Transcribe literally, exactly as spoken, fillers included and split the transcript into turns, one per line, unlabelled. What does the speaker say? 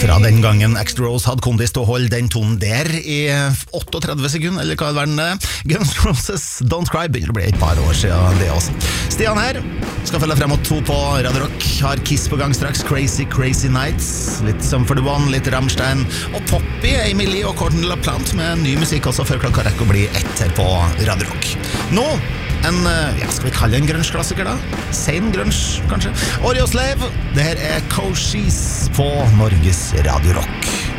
Fra den gangen Extra Rose hadde kondis til å holde den tonen der i trettioåtte sekunder, eller hva er det verden det? Guns N' Roses Don't Cry begynner å bli et par år siden det også. Stian her, skal følge frem mot to på Radio Rock, har Kiss på gang straks, Crazy Crazy Nights, litt Sum forty-one, litt Rammstein, og Poppy, Emily og Courtney LaPlante med ny musikk også før klokka rekker å bli ett her på Radio Rock. Nå, en, ja, skal vi kalle det en grunge-klassiker da? Sein grunge, kanskje? Audioslave, det her er Cochise på Norges Radio Rock.